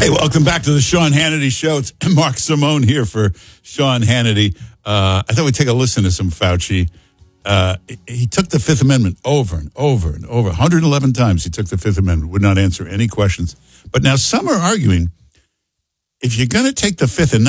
Hey, welcome back to the Sean Hannity Show. It's Mark Simone here for Sean Hannity. I thought we'd take a listen to some Fauci. He took the Fifth Amendment over and over and over. 111 times he took the Fifth Amendment, would not answer any questions. But now some are arguing, if you're going to take the Fifth and